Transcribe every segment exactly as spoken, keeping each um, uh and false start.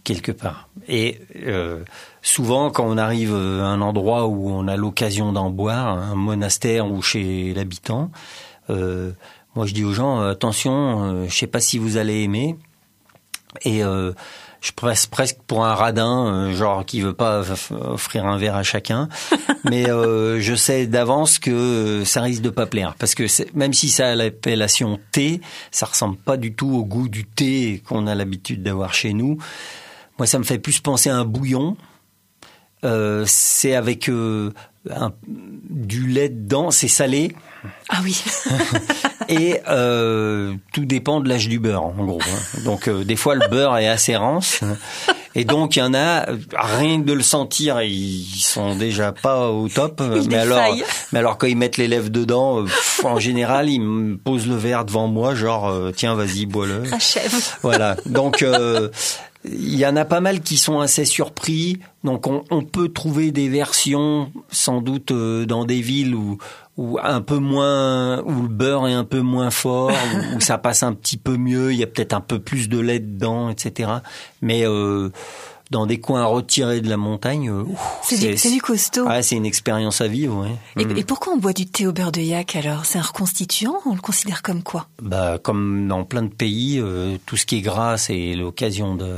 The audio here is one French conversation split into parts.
quelque part. Et euh, souvent, quand on arrive à un endroit où on a l'occasion d'en boire, un monastère ou chez l'habitant, euh, moi je dis aux gens, attention, euh, je sais pas si vous allez aimer. Et euh, je passe presque pour un radin, euh, genre qui veut pas offrir un verre à chacun, mais euh, je sais d'avance que ça risque de pas plaire, parce que c'est, même si ça a l'appellation thé, ça ressemble pas du tout au goût du thé qu'on a l'habitude d'avoir chez nous. Moi, ça me fait plus penser à un bouillon. Euh, c'est avec euh, un, du lait dedans, c'est salé. Ah oui. Et euh, tout dépend de l'âge du beurre, en gros. Hein. Donc, euh, des fois, le beurre est assez rance. Et donc, il y en a, rien que de le sentir, ils sont déjà pas au top. Il mais alors, mais alors, quand ils mettent les lèvres dedans, pff, en général, ils me posent le verre devant moi, genre, euh, tiens, vas-y, bois-le. Achève. Voilà. Donc, euh, il y en a pas mal qui sont assez surpris. Donc, on, on peut trouver des versions, sans doute, euh, dans des villes où, où un peu moins, où le beurre est un peu moins fort, où, où ça passe un petit peu mieux. Il y a peut-être un peu plus de lait dedans, et cetera. Mais euh, dans des coins retirés de la montagne, euh, ouf, c'est, c'est, du, c'est du costaud. Ouais, c'est une expérience à vivre. Ouais. Et, mmh. et pourquoi on boit du thé au beurre de yak alors ? C'est un reconstituant ? On le considère comme quoi ? Bah, comme dans plein de pays, euh, tout ce qui est gras, c'est l'occasion de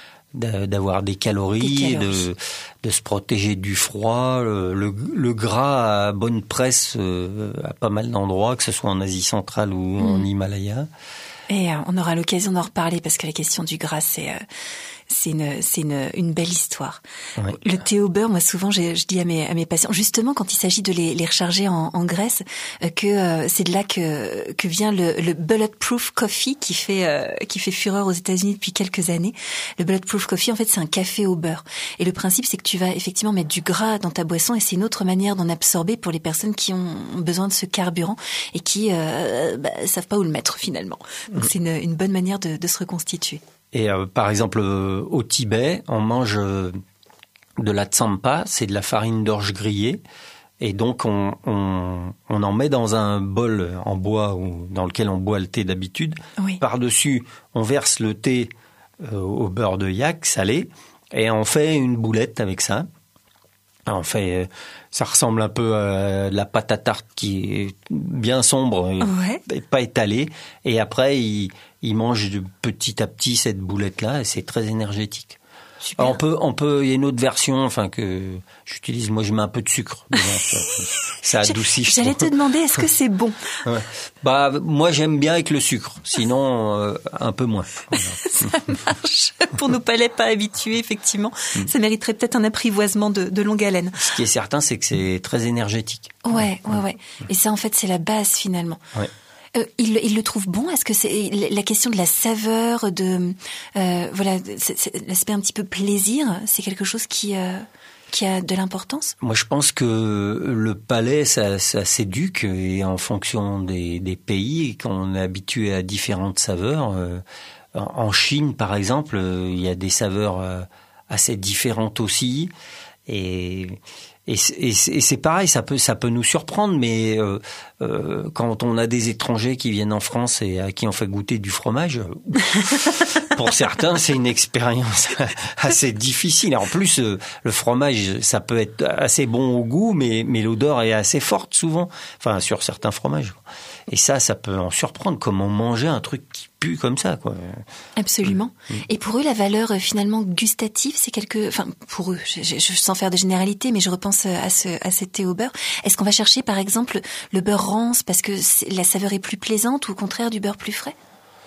d'avoir des calories, des calories. De, de se protéger du froid. Le, le, le gras a bonne presse euh, à pas mal d'endroits, que ce soit en Asie centrale ou mmh. en Himalaya. Et euh, on aura l'occasion d'en reparler parce que la question du gras, c'est... Euh... C'est une, c'est une, une belle histoire. Ouais. Le thé au beurre, moi souvent, je, je dis à mes, à mes patients, justement quand il s'agit de les, les recharger en, en graisse, euh, que euh, c'est de là que, que vient le, le bulletproof coffee qui fait, euh, qui fait fureur aux États-Unis depuis quelques années. Le bulletproof coffee, en fait, c'est un café au beurre. Et le principe, c'est que tu vas effectivement mettre du gras dans ta boisson et c'est une autre manière d'en absorber pour les personnes qui ont besoin de ce carburant et qui euh, bah, savent pas où le mettre finalement. Donc mmh. c'est une, une bonne manière de, de se reconstituer. Et euh, par exemple, euh, au Tibet, on mange euh, de la tsampa, c'est de la farine d'orge grillée. Et donc, on, on, on en met dans un bol en bois ou dans lequel on boit le thé d'habitude. Oui. Par-dessus, on verse le thé euh, au beurre de yak salé et on fait une boulette avec ça. En fait, ça ressemble un peu à la pâte à tarte qui est bien sombre et ouais. pas étalée. Et après, il, il mange de petit à petit cette boulette-là et c'est très énergétique. Alors on peut, on peut, il y a une autre version, enfin que j'utilise. Moi, je mets un peu de sucre dedans, ça, ça adoucit. J'allais te demander, est-ce que c'est bon ? Ouais. Bah, moi, j'aime bien avec le sucre. Sinon, euh, un peu moins. Ça marche. Pour nos palais pas habitués, effectivement, mm. ça mériterait peut-être un apprivoisement de, de longue haleine. Ce qui est certain, c'est que c'est très énergétique. Ouais, ouais, ouais. Et ça, en fait, c'est la base finalement. Ouais. Euh, il, il le trouve bon ? Est-ce que c'est la question de la saveur, de euh, voilà, c'est, c'est l'aspect un petit peu plaisir, c'est quelque chose qui euh, qui a de l'importance ? Moi, je pense que le palais, ça, ça s'éduque et en fonction des, des pays, qu'on est habitué à différentes saveurs. Euh, en Chine, par exemple, il y a des saveurs euh, assez différentes aussi, et Et, et, et c'est pareil, ça peut, ça peut nous surprendre, mais euh, euh, quand on a des étrangers qui viennent en France et à qui on fait goûter du fromage, pour certains, c'est une expérience assez difficile. En plus, euh, le fromage, ça peut être assez bon au goût, mais, mais l'odeur est assez forte souvent, enfin sur certains fromages. Et ça, ça peut en surprendre. Comment manger un truc qui pue comme ça, quoi. Absolument. Mmh. Et pour eux, la valeur euh, finalement gustative, c'est quelque. Enfin, pour eux, je, je, je, sans faire de généralité, mais je repense à ce à ce thé au beurre. Est-ce qu'on va chercher, par exemple, le beurre rance parce que la saveur est plus plaisante, ou au contraire du beurre plus frais ?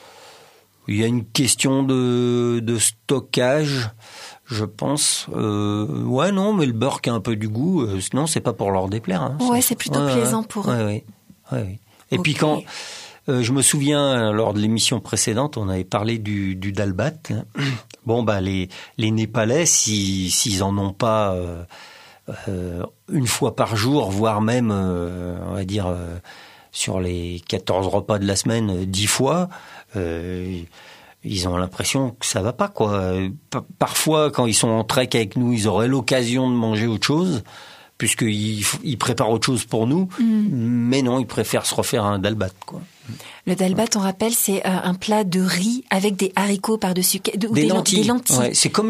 Il y a une question de de stockage, je pense. Euh, ouais, non, mais le beurre qui a un peu du goût, euh, non, c'est pas pour leur déplaire. Hein, ouais, c'est plutôt ouais, plaisant pour ouais, eux. Ouais, ouais, ouais. Et okay. Puis quand, euh, je me souviens, lors de l'émission précédente, on avait parlé du, du dalbat. Bon, bah, les, les Népalais, si, s'ils en ont pas euh, euh, une fois par jour, voire même, euh, on va dire, euh, sur les quatorze repas de la semaine, dix fois, euh, ils ont l'impression que ça va pas, quoi. Parfois, quand ils sont en trek avec nous, ils auraient l'occasion de manger autre chose, puisqu'ils ils préparent autre chose pour nous, mmh. mais non, ils préfèrent se refaire un dalbat, quoi. Le dalbat, on rappelle, c'est un plat de riz avec des haricots par-dessus, des, des lentilles. Des lentilles. Ouais, c'est comme